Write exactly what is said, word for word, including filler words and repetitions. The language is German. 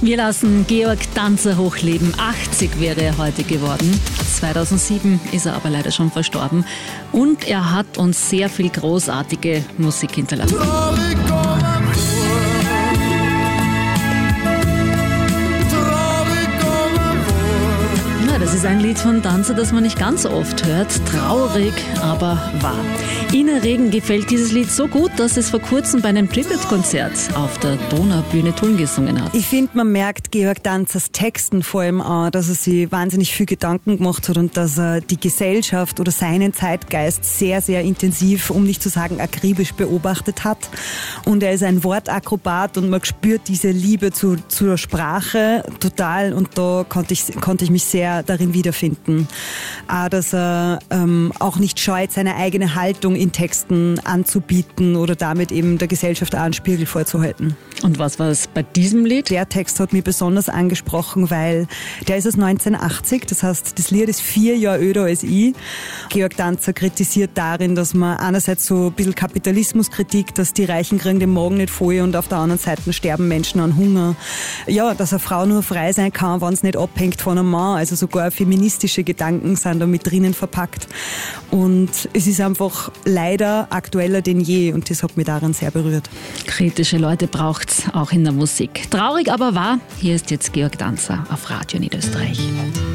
Wir lassen Georg Danzer hochleben. achtzig wäre er heute geworden. zweitausendsieben ist er aber leider schon verstorben. Und er hat uns sehr viel großartige Musik hinterlassen. Das ist ein Lied von Danzer, das man nicht ganz so oft hört. Traurig, aber wahr. Ina Regen gefällt dieses Lied so gut, dass es vor kurzem bei einem Tribute-Konzert auf der Donaubühne Tulln gesungen hat. Ich finde, man merkt Georg Danzers Texten vor allem an, dass er sich wahnsinnig viel Gedanken gemacht hat und dass er die Gesellschaft oder seinen Zeitgeist sehr, sehr intensiv, um nicht zu sagen akribisch beobachtet hat. Und er ist ein Wortakrobat und man spürt diese Liebe zu, zur Sprache total und da konnte ich, konnte ich mich sehr darin wiederfinden. Auch, dass er ähm, auch nicht scheut, seine eigene Haltung in Texten anzubieten oder damit eben der Gesellschaft auch einen Spiegel vorzuhalten. Und was war es bei diesem Lied? Der Text hat mich besonders angesprochen, weil der ist aus neunzehnhundertachtzig, das heißt, das Lied ist vier Jahre älter als ich. Georg Danzer kritisiert darin, dass man einerseits so ein bisschen Kapitalismuskritik, dass die Reichen kriegen den Magen nicht voll und auf der anderen Seite sterben Menschen an Hunger. Ja, dass eine Frau nur frei sein kann, wenn es nicht abhängt von einem Mann. Also sogar feministische Gedanken sind da mit drinnen verpackt. Und es ist einfach leider aktueller denn je und das hat mich daran sehr berührt. Kritische Leute braucht es auch in der Musik. Traurig aber wahr, hier ist jetzt Georg Danzer auf Radio Niederösterreich.